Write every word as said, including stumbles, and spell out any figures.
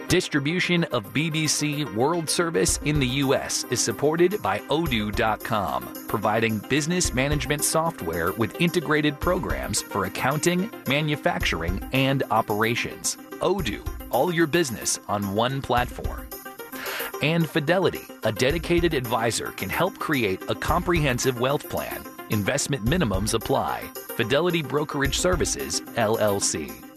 Distribution of B B C World Service in the U S is supported by Odoo dot com, providing business management software with integrated programs for accounting, manufacturing, and operations. Odoo, all your business on one platform. And Fidelity, a dedicated advisor, can help create a comprehensive wealth plan. Investment minimums apply. Fidelity Brokerage Services, L L C.